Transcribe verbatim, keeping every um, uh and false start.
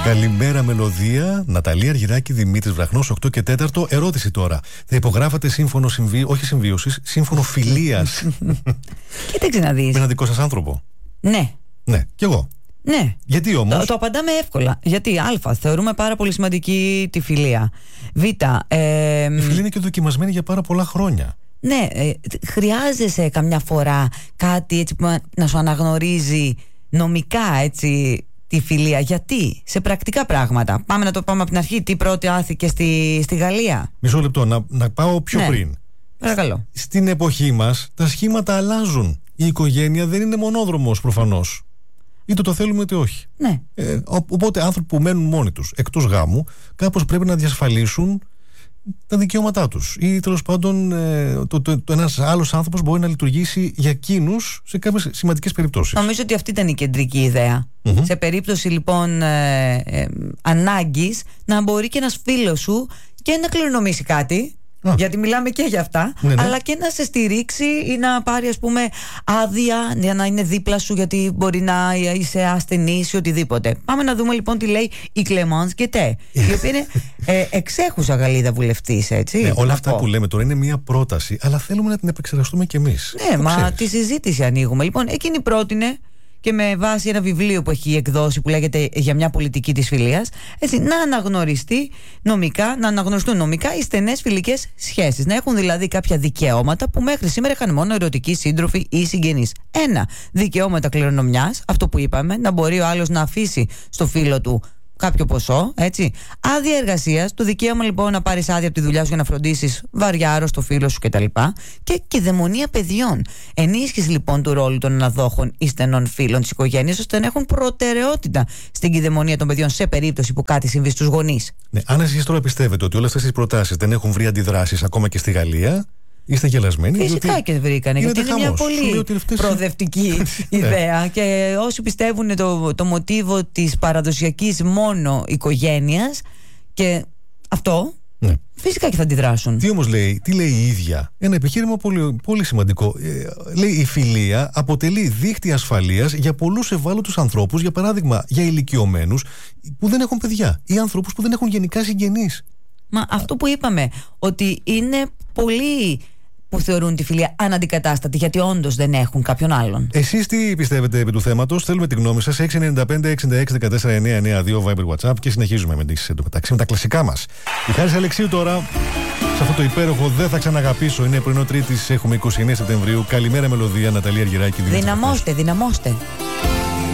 Καλημέρα, Μελωδία. Ναταλία Αργυράκη, Δημήτρης Βραχνός, οκτώ και τέταρτο. Ερώτηση τώρα. Θα υπογράφατε σύμφωνο συμβίωσης, όχι συμβίωσης, σύμφωνο φιλίας? Κοίταξε να δεις. Με έναν δικό σας άνθρωπο? Ναι. Ναι, κι εγώ. Ναι. Γιατί όμως? Το, το απαντάμε εύκολα. Γιατί Α, θεωρούμε πάρα πολύ σημαντική τη φιλία. Β, ε, η φιλία είναι και δοκιμασμένη για πάρα πολλά χρόνια. Ναι, ε, χρειάζεσαι καμιά φορά κάτι έτσι που να σου αναγνωρίζει νομικά, έτσι, τη φιλία. Γιατί? Σε πρακτικά πράγματα. Πάμε να το πάμε από την αρχή. Τι πρώτη άθηκε στη, στη Γαλλία? Μισό λεπτό, να, να πάω πιο ναι. πριν. Παρακαλώ. Στην εποχή μας τα σχήματα αλλάζουν. Η οικογένεια δεν είναι μονόδρομος προφανώς. Είτε το θέλουμε είτε όχι. Ναι. Ε, οπότε άνθρωποι που μένουν μόνοι τους εκτός γάμου κάπως πρέπει να διασφαλίσουν τα δικαιώματά τους. Ή τέλος πάντων ε, το, το, το ένας άλλος άνθρωπος μπορεί να λειτουργήσει για εκείνους σε κάποιες σημαντικές περιπτώσεις. Νομίζω ότι αυτή ήταν η κεντρική ιδέα. Mm-hmm. Σε περίπτωση λοιπόν ε, ε, ανάγκης, να μπορεί και ένας φίλος σου και να κληρονομήσει κάτι. Α. Γιατί μιλάμε και για αυτά, ναι, ναι. αλλά και να σε στηρίξει ή να πάρει, ας πούμε, άδεια για να είναι δίπλα σου, γιατί μπορεί να είσαι ασθενής ή οτιδήποτε. Πάμε να δούμε λοιπόν τι λέει η Κλεμάνς Γκετέ, η οποία είναι ε, εξέχουσα Γαλλίδα βουλευτής, έτσι. Ναι, όλα αυτά που λέμε τώρα είναι μια πρόταση, αλλά θέλουμε να την επεξεργαστούμε κι εμείς. Ναι, το μα ξέρεις. τη συζήτηση ανοίγουμε. Λοιπόν, εκείνη πρότεινε, και με βάση ένα βιβλίο που έχει εκδώσει που λέγεται «Για μια πολιτική της φιλίας», έτσι, να αναγνωριστεί νομικά, να αναγνωριστούν νομικά οι στενές φιλικές σχέσεις. Να έχουν δηλαδή κάποια δικαιώματα που μέχρι σήμερα είχαν μόνο ερωτικοί σύντροφοι ή συγγενείς. Ένα, δικαιώματα κληρονομιάς, αυτό που είπαμε, να μπορεί ο άλλος να αφήσει στο φίλο του κάποιο ποσό, έτσι. Άδεια εργασίας, το δικαίωμα λοιπόν να πάρεις άδεια από τη δουλειά σου για να φροντίσεις βαριά άρρωστο φίλο σου κτλ. Και κυδαιμονία παιδιών. Ενίσχυση λοιπόν του ρόλου των αναδόχων ή στενών φίλων της οικογένειας, ώστε να έχουν προτεραιότητα στην κυδαιμονία των παιδιών σε περίπτωση που κάτι συμβεί στους γονείς. Ναι, αν εσείς τώρα πιστεύετε ότι όλες αυτές τις προτάσεις δεν έχουν βρει αντιδράσεις ακόμα και στη Γαλλία, είστε γελασμένοι. Φυσικά διότι... και βρήκανε, γιατί είναι μια πολύ προοδευτική ιδέα. Και όσοι πιστεύουν το, το μοτίβο της παραδοσιακής μόνο οικογένειας και αυτό, ναι. φυσικά και θα αντιδράσουν. Τι όμως λέει, τι λέει η ίδια? Ένα επιχείρημα πολύ, πολύ σημαντικό. Ε, λέει η φιλία αποτελεί δίχτυ ασφαλείας για πολλούς ευάλωτους ανθρώπους, για παράδειγμα για ηλικιωμένους που δεν έχουν παιδιά ή ανθρώπους που δεν έχουν γενικά συγγενείς. Μα αυτό που είπαμε, ότι είναι πολύ που θεωρούν τη φιλία αναντικατάστατη, γιατί όντως δεν έχουν κάποιον άλλον. Εσείς τι πιστεύετε επί του θέματος? Θέλουμε τη γνώμη σας. έξι εννιά πέντε εξήντα έξι δεκατέσσερα εννιακόσια ενενήντα δύο Viber WhatsApp και συνεχίζουμε με, τις, εντωμεταξύ, με τα κλασικά μας. Η Χάρης Αλεξίου τώρα, σε αυτό το υπέροχο «Δεν θα ξαναγαπήσω». Είναι πρωινό Τρίτης, έχουμε είκοσι εννέα Σεπτεμβρίου. Καλημέρα, Μελωδία, Ναταλία Αργυράκη. Δυναμώστε, δυναμώστε.